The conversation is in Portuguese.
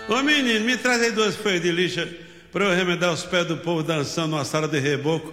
Ô menino, me traz aí 2 folhas de lixa pra eu remendar os pés do povo dançando numa sala de reboco